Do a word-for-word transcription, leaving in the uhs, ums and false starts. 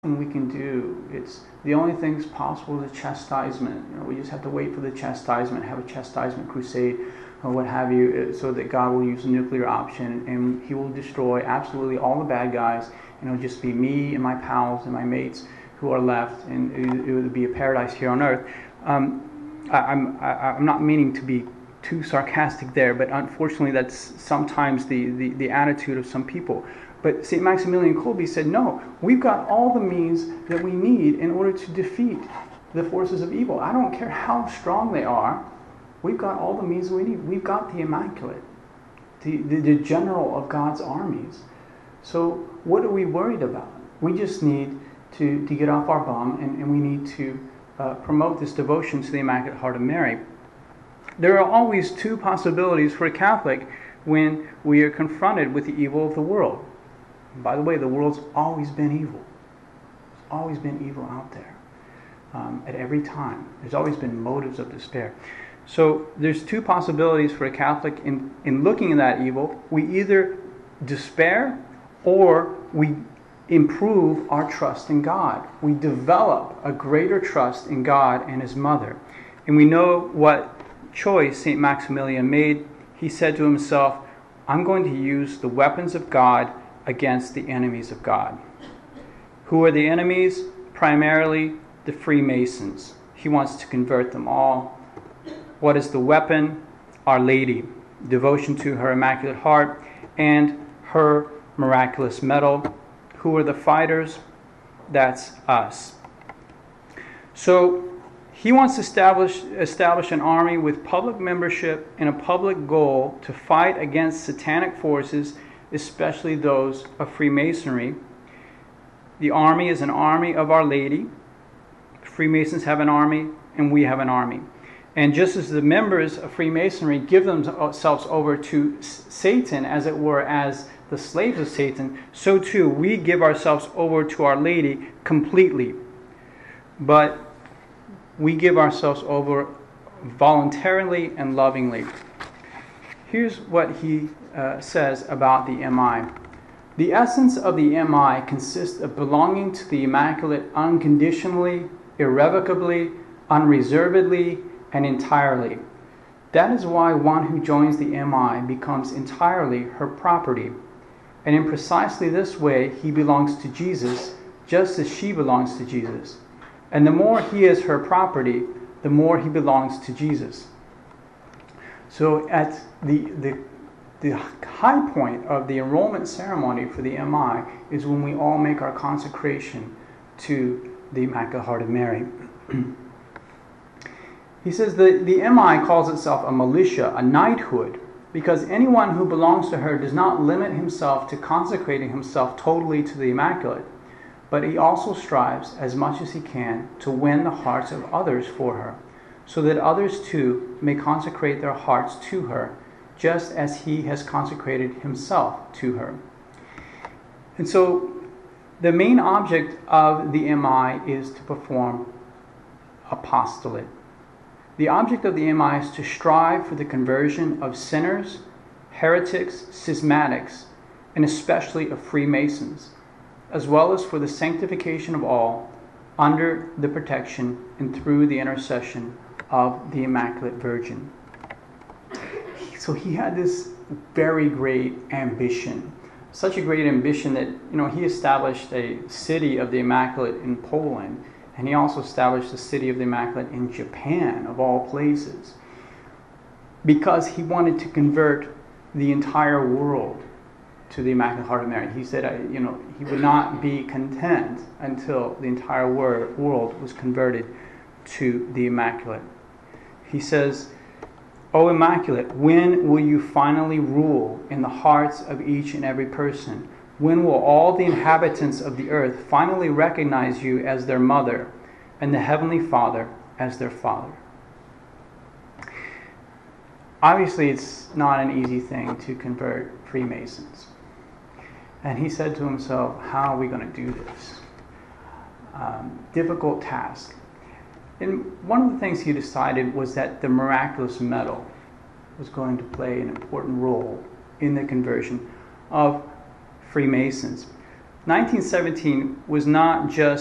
we can do. It's the only things possible is chastisement. You know, we just have to wait for the chastisement, have a chastisement crusade or what have you, so that God will use the nuclear option and He will destroy absolutely all the bad guys, and it'll just be me and my pals and my mates who are left, and it, it would be a paradise here on earth. Um, I, I'm I, I'm not meaning to be too sarcastic there, but unfortunately that's sometimes the, the, the attitude of some people. But Saint Maximilian Kolbe said, no, we've got all the means that we need in order to defeat the forces of evil. I don't care how strong they are. We've got all the means we need. We've got the Immaculate, the, the, the general of God's armies. So what are we worried about? We just need to, to get off our bum, and, and we need to uh, promote this devotion to the Immaculate Heart of Mary. There are always two possibilities for a Catholic when we are confronted with the evil of the world. By the way, the world's always been evil. There's always been evil out there. Um, at every time. There's always been motives of despair. So there's two possibilities for a Catholic in, in looking at that evil. We either despair or we improve our trust in God. We develop a greater trust in God and His Mother. And we know what choice Saint Maximilian made. He said to himself, I'm going to use the weapons of God against the enemies of God. Who are the enemies? Primarily the Freemasons. He wants to convert them all. What is the weapon? Our Lady, devotion to her Immaculate Heart, and her miraculous medal. Who are the fighters? That's us. So he wants to establish, establish an army with public membership and a public goal to fight against satanic forces, especially those of Freemasonry. The army is an army of Our Lady. Freemasons have an army, and we have an army. And just as the members of Freemasonry give themselves over to Satan, as it were, as the slaves of Satan, so too we give ourselves over to Our Lady completely. But we give ourselves over voluntarily and lovingly. Here's what he uh, says about the M I. The essence of the M I consists of belonging to the Immaculate unconditionally, irrevocably, unreservedly, and entirely. That is why one who joins the M I becomes entirely her property. And in precisely this way, he belongs to Jesus, just as she belongs to Jesus. And the more he is her property, the more he belongs to Jesus. So at the, the, the high point of the enrollment ceremony for the M I is when we all make our consecration to the Immaculate Heart of Mary. He says that the M I calls itself a militia, a knighthood, because anyone who belongs to her does not limit himself to consecrating himself totally to the Immaculate, but he also strives as much as he can to win the hearts of others for her, so that others too may consecrate their hearts to her, just as he has consecrated himself to her. And so the main object of the M I is to perform apostolate. The object of the M I is to strive for the conversion of sinners, heretics, schismatics, and especially of Freemasons, as well as for the sanctification of all under the protection and through the intercession of the Immaculate Virgin. So he had this very great ambition, such a great ambition that, you know, he established a city of the Immaculate in Poland, and he also established the city of the Immaculate in Japan, of all places, because he wanted to convert the entire world to the Immaculate Heart of Mary. He said, uh, you know, he would not be content until the entire wor- world was converted to the Immaculate. He says, O Immaculate, when will you finally rule in the hearts of each and every person? When will all the inhabitants of the earth finally recognize you as their mother and the Heavenly Father as their father? Obviously, it's not an easy thing to convert Freemasons. And he said to himself, how are we going to do this? Um, difficult task. And one of the things he decided was that the miraculous medal was going to play an important role in the conversion of Freemasons. nineteen seventeen was not just